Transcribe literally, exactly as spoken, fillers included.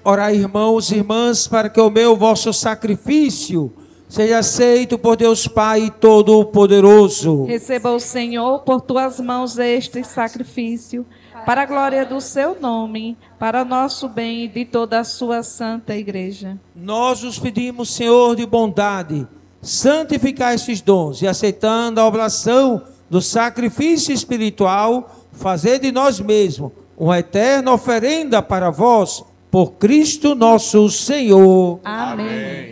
Orai, irmãos e irmãs, para que o meu vosso sacrifício seja aceito por Deus Pai Todo-Poderoso. Receba o Senhor por tuas mãos este sacrifício, para a glória do seu nome, para nosso bem e de toda a sua santa igreja. Nós os pedimos, Senhor de bondade, santificar estes dons e, aceitando a oblação do sacrifício espiritual, fazer de nós mesmos uma eterna oferenda para vós, por Cristo nosso Senhor. Amém.